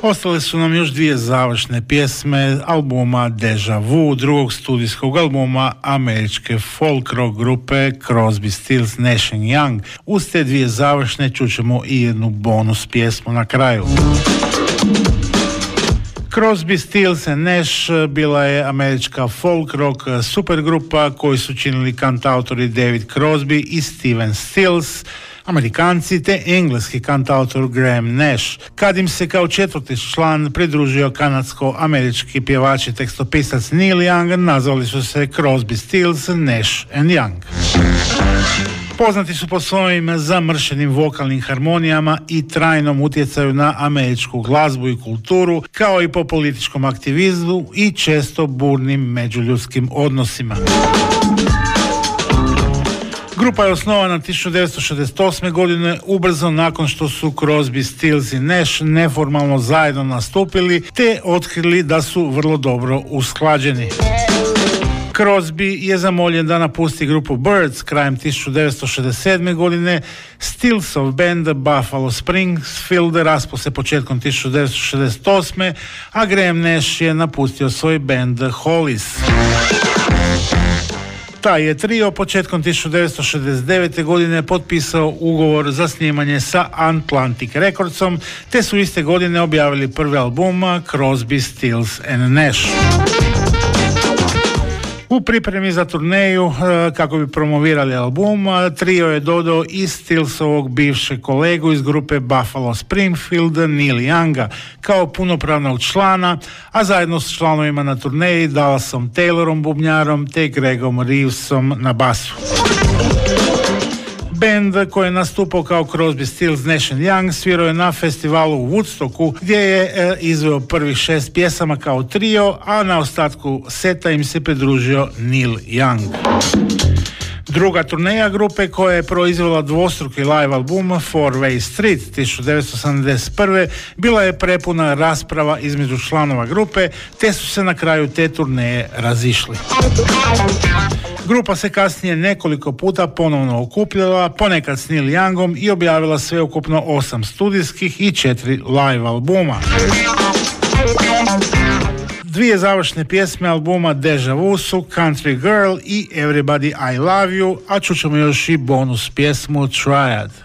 Ostale su nam još dvije završne pjesme albuma Deja Vu, drugog studijskog albuma američke folk rock grupe Crosby, Stills, Nash & Young. Uz te dvije završne čućemo i jednu bonus pjesmu na kraju. Crosby, Stills and Nash bila je američka folk rock supergrupa koju su činili kantautori David Crosby i Steven Stills, Amerikanci, te engleski kantautor Graham Nash. Kad im se kao četvrti član pridružio kanadsko-američki pjevač i tekstopisac Neil Young, nazvali su se Crosby, Stills, Nash and Young. Poznati su po svojim zamršenim vokalnim harmonijama i trajnom utjecaju na američku glazbu i kulturu, kao i po političkom aktivizmu i često burnim međuljudskim odnosima. Grupa je osnovana 1968. godine, ubrzo nakon što su Crosby, Stills i Nash neformalno zajedno nastupili, te otkrili da su vrlo dobro usklađeni. Crosby je zamoljen da napusti grupu Birds krajem 1967. godine, Stillsov band Buffalo Springfield raspao se početkom 1968. a Graham Nash je napustio svoj band Hollies. Taj je trio početkom 1969. godine potpisao ugovor za snimanje sa Atlantic Recordsom, te su iste godine objavili prvi album Crosby, Stills and Nash. U pripremi za turneju, kako bi promovirali album, trio je dodao i Stillsovog bivšeg kolegu iz grupe Buffalo Springfield, Neil Younga, kao punopravnog člana, a zajedno s članovima na turneji Dallasom Taylorom bubnjarom te Gregom Reevesom na basu. Band koji je nastupao kao Crosby, Stills, Nash & Young svirao je na festivalu u Woodstocku, gdje je izveo prvih 6 pjesama kao trio, a na ostatku seta im se pridružio Neil Young. Druga turneja grupe koja je proizvela dvostruki live album Four Way Street 1971. bila je prepuna rasprava između članova grupe, te su se na kraju te turneje razišli. Grupa se kasnije nekoliko puta ponovno okupljala, ponekad s Neil Youngom, i objavila sveukupno 8 studijskih i 4 live albuma. Dvije završne pjesme albuma Deja Vu su Country Girl i Everybody I Love You, a čućemo još i bonus pjesmu Triad.